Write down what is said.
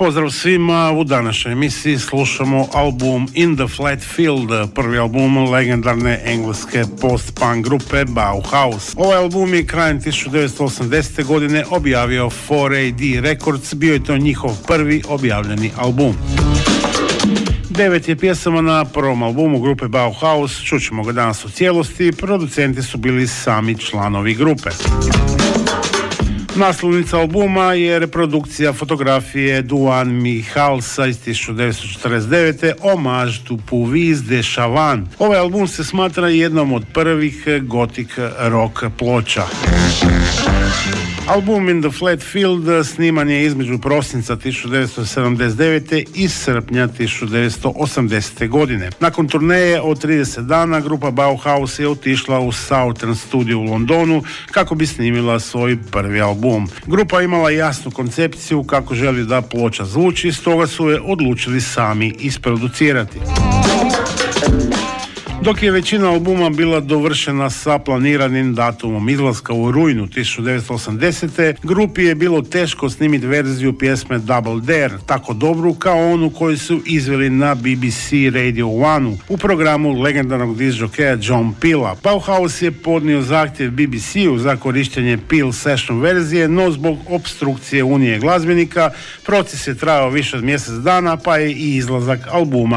Pozdrav svima, u današnjoj emisiji slušamo album In the Flat Field, prvi album legendarne engleske post-punk grupe Bauhaus. Ovaj album je krajem 1980. godine objavio 4AD Records, bio je to njihov prvi objavljeni album. 9 je pjesama na prvom albumu grupe Bauhaus, čućemo ga danas u cijelosti, producenti su bili sami članovi grupe. Naslovnica albuma je reprodukcija fotografije Duane Mihalsa iz 1949. Homage to Puvis de Chavannes. Ovaj album se smatra jednom od prvih gothic rock ploča. Album In the Flat Field sniman je između prosinca 1979. i srpnja 1980. godine. Nakon turneje od 30 dana grupa Bauhaus je otišla u Southern Studio u Londonu kako bi snimila svoj prvi album. Grupa imala jasnu koncepciju kako želi da ploča zvuči, stoga su je odlučili sami isproducirati. Dok je većina albuma bila dovršena sa planiranim datumom izlaska u rujnu 1980. grupi je bilo teško snimiti verziju pjesme Double Dare, tako dobru kao onu koju su izveli na BBC Radio 1 u programu legendarnog disc-jokeja John Peela. Bauhaus je podnio zahtjev BBC-u za korištenje Peel Session verzije, no zbog opstrukcije Unije glazbenika proces je trajao više od mjesec dana, pa je i izlazak albuma